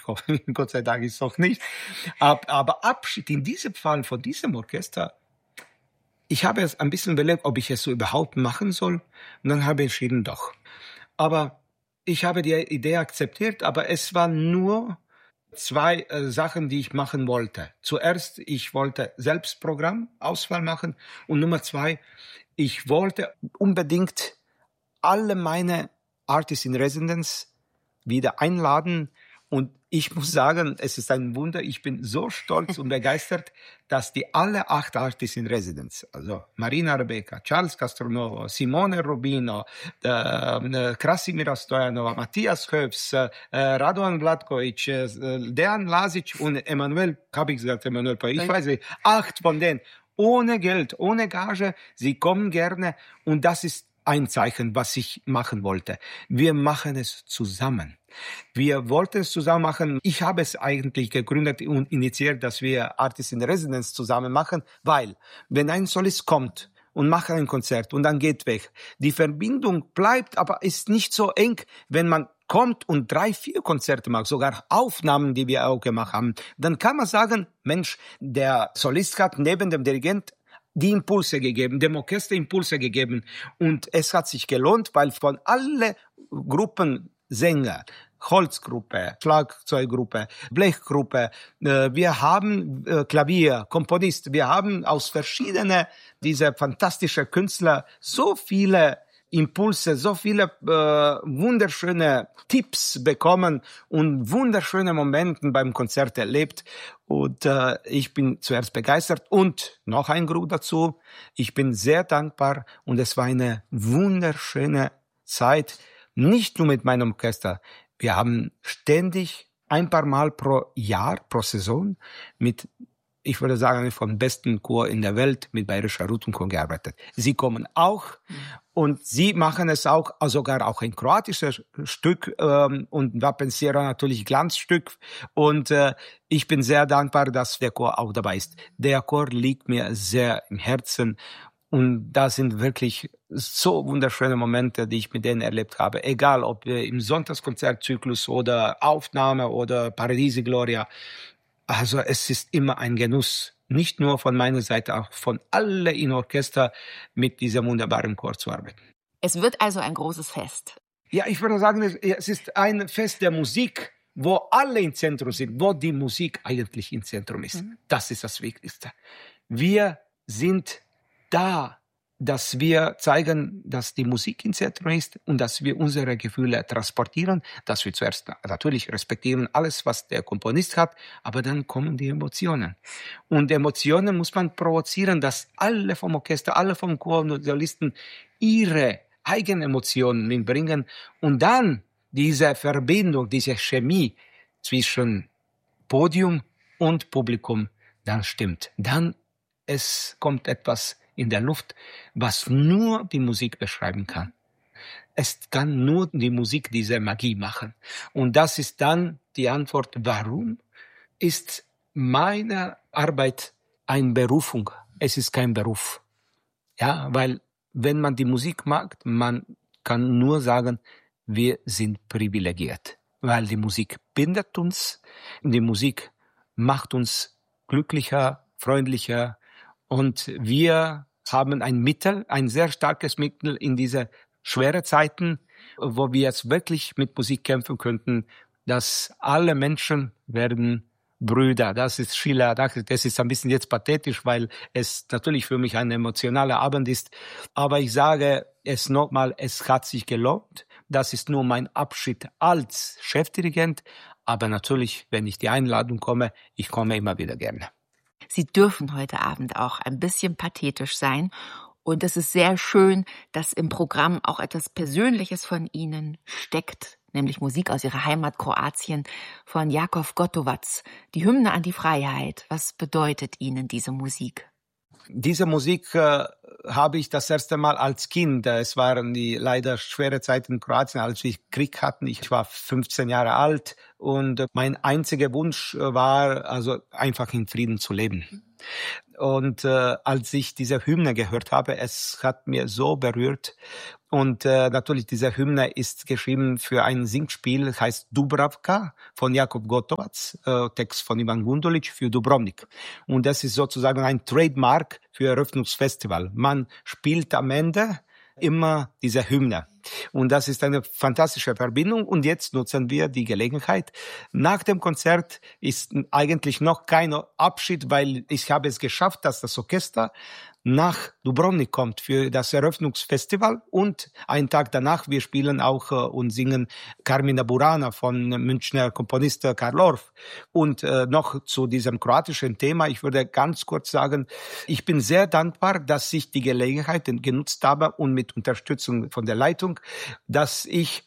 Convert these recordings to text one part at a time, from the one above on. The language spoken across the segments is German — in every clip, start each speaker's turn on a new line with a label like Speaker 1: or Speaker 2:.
Speaker 1: Gott sei Dank ist es noch nicht. Aber Abschied in diesem Fall von diesem Orchester, ich habe es ein bisschen überlegt, ob ich es so überhaupt machen soll. Und dann habe ich entschieden, doch. Aber ich habe die Idee akzeptiert, aber es waren nur 2 Sachen, die ich machen wollte. Zuerst, ich wollte selbst Programmauswahl machen. Und Nummer 2, ich wollte unbedingt alle meine Artists in Residence wieder einladen. Und ich muss sagen, es ist ein Wunder, ich bin so stolz und begeistert, dass die alle 8 Artists in Residence, also Marina Rebecca, Charles Castronovo, Simone Rubino, Krasimira Stojanova, Matthias Höfs, Radovan Vlatkovic, Dejan Lazic und Emanuel, habe ich gesagt, Emanuel, ich weiß nicht, 8 von denen, ohne Geld, ohne Gage, sie kommen gerne und das ist ein Zeichen, was ich machen wollte. Wir machen es zusammen. Wir wollten es zusammen machen. Ich habe es eigentlich gegründet und initiiert, dass wir Artists in Residence zusammen machen, weil wenn ein Solist kommt und macht ein Konzert und dann geht weg, die Verbindung bleibt, aber ist nicht so eng, wenn man kommt und 3, 4 Konzerte macht, sogar Aufnahmen, die wir auch gemacht haben, dann kann man sagen, Mensch, der Solist hat neben dem Dirigent die Impulse gegeben, dem Orchester Impulse gegeben. Und es hat sich gelohnt, weil von alle Gruppen Sänger, Holzgruppe, Schlagzeuggruppe, Blechgruppe, wir haben Klavier, Komponist, wir haben aus verschiedenen dieser fantastischen Künstler so viele Impulse, so viele wunderschöne Tipps bekommen und wunderschöne Momente beim Konzert erlebt. Und ich bin zuerst begeistert. Und noch ein Grund dazu, ich bin sehr dankbar und es war eine wunderschöne Zeit, nicht nur mit meinem Orchester. Wir haben ständig ein paar Mal pro Jahr, pro Saison mit, ich würde sagen, vom besten Chor in der Welt mit Bayerischer Rutenchor gearbeitet. Sie kommen auch und sie machen es auch, sogar auch ein kroatisches Stück und Wapensera natürlich Glanzstück. Und ich bin sehr dankbar, dass der Chor auch dabei ist. Der Chor liegt mir sehr im Herzen und da sind wirklich so wunderschöne Momente, die ich mit denen erlebt habe. Egal, ob im Sonntagskonzertzyklus oder Aufnahme oder Paradiesi Gloria. Also es ist immer ein Genuss, nicht nur von meiner Seite, auch von allen im Orchester mit diesem wunderbaren Chor zu arbeiten.
Speaker 2: Es wird also ein großes Fest.
Speaker 1: Ja, ich würde sagen, es ist ein Fest der Musik, wo alle im Zentrum sind, wo die Musik eigentlich im Zentrum ist. Das ist das Wichtigste. Wir sind da, dass wir zeigen, dass die Musik im Zentrum ist und dass wir unsere Gefühle transportieren, dass wir zuerst natürlich respektieren alles, was der Komponist hat, aber dann kommen die Emotionen. Und Emotionen muss man provozieren, dass alle vom Orchester, alle vom Chor und Solisten ihre eigenen Emotionen mitbringen und dann diese Verbindung, diese Chemie zwischen Podium und Publikum dann stimmt. Dann es kommt etwas in der Luft, was nur die Musik beschreiben kann. Es kann nur die Musik diese Magie machen. Und das ist dann die Antwort, warum ist meine Arbeit eine Berufung? Es ist kein Beruf. Ja, weil wenn man die Musik mag, man kann nur sagen, wir sind privilegiert. Weil die Musik bindet uns, die Musik macht uns glücklicher, freundlicher und wir haben ein Mittel, ein sehr starkes Mittel in diese schweren Zeiten, wo wir jetzt wirklich mit Musik kämpfen könnten, dass alle Menschen werden Brüder. Das ist Schiller, das ist ein bisschen jetzt pathetisch, weil es natürlich für mich ein emotionaler Abend ist. Aber ich sage es nochmal, es hat sich gelohnt. Das ist nur mein Abschied als Chefdirigent. Aber natürlich, wenn ich die Einladung komme, ich komme immer wieder gerne.
Speaker 2: Sie dürfen heute Abend auch ein bisschen pathetisch sein. Und es ist sehr schön, dass im Programm auch etwas Persönliches von Ihnen steckt, nämlich Musik aus Ihrer Heimat Kroatien von Jakov Gotovac, die Hymne an die Freiheit. Was bedeutet Ihnen diese Musik?
Speaker 1: Diese Musik habe ich das erste Mal als Kind, es waren die leider schwere Zeiten in Kroatien, als wir Krieg hatten. Ich war 15 Jahre alt und mein einziger Wunsch war, also einfach in Frieden zu leben. Und als ich diese Hymne gehört habe, es hat mir so berührt. Und natürlich, diese Hymne ist geschrieben für ein Singspiel, heißt Dubravka von Jakub Gotovac, Text von Ivan Gundulic für Dubrovnik. Und das ist sozusagen ein Trademark für Eröffnungsfestival. Man spielt am Ende immer diese Hymne. Und das ist eine fantastische Verbindung. Und jetzt nutzen wir die Gelegenheit. Nach dem Konzert ist eigentlich noch kein Abschied, weil ich habe es geschafft, dass das Orchester nach Dubrovnik kommt für das Eröffnungsfestival. Und einen Tag danach, wir spielen auch und singen Carmina Burana von Münchner Komponist Karl Orff. Und noch zu diesem kroatischen Thema, ich würde ganz kurz sagen, ich bin sehr dankbar, dass ich die Gelegenheit genutzt habe und mit Unterstützung von der Leitung, dass ich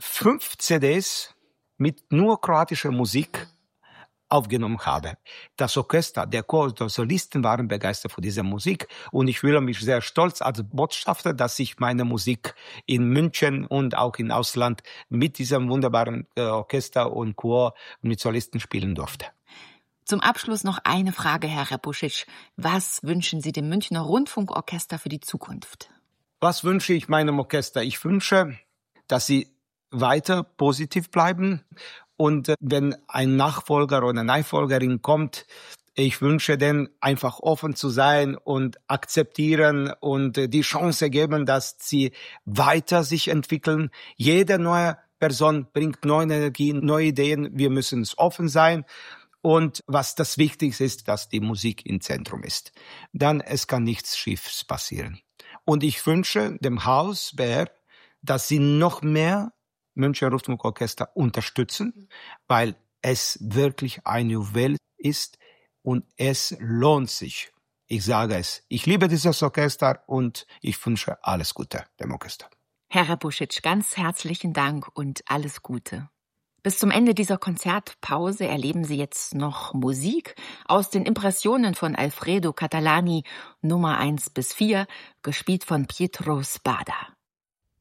Speaker 1: 5 CDs mit nur kroatischer Musik aufgenommen habe. Das Orchester, der Chor, die Solisten waren begeistert von dieser Musik und ich fühle mich sehr stolz als Botschafter, dass ich meine Musik in München und auch im Ausland mit diesem wunderbaren Orchester und Chor und mit Solisten spielen durfte.
Speaker 2: Zum Abschluss noch eine Frage, Herr Repušić. Was wünschen Sie dem Münchner Rundfunkorchester für die Zukunft?
Speaker 1: Was wünsche ich meinem Orchester? Ich wünsche, dass sie weiter positiv bleiben. Und wenn ein Nachfolger oder eine Nachfolgerin kommt, ich wünsche denen einfach offen zu sein und akzeptieren und die Chance geben, dass sie weiter sich entwickeln. Jede neue Person bringt neue Energie, neue Ideen. Wir müssen es offen sein. Und was das Wichtigste ist, dass die Musik im Zentrum ist. Dann es kann nichts Schiefes passieren. Und ich wünsche dem Haus BR, dass sie noch mehr Münchner Rundfunkorchester unterstützen, weil es wirklich ein Juwel ist und es lohnt sich. Ich sage es. Ich liebe dieses Orchester und ich wünsche alles Gute dem Orchester.
Speaker 2: Herr Repušić, ganz herzlichen Dank und alles Gute. Bis zum Ende dieser Konzertpause erleben Sie jetzt noch Musik aus den Impressionen von Alfredo Catalani, Nummer 1 bis 4, gespielt von Pietro Spada.